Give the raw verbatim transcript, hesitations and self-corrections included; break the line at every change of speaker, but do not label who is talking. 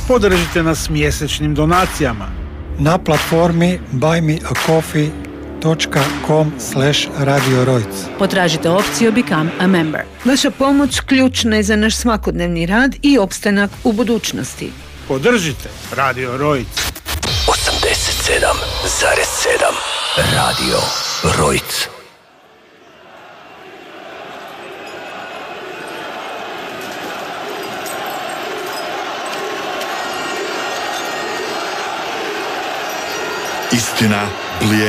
Podržite nas mjesečnim donacijama
na platformi buy me a coffee dot com slash radio rojc.
Potražite opciju Become a Member. Vaša pomoć ključna je za naš svakodnevni rad i opstanak u budućnosti.
Podržite Radio Rojc.
osamdeset sedam zarez sedam Radio Rojc.
Istina blije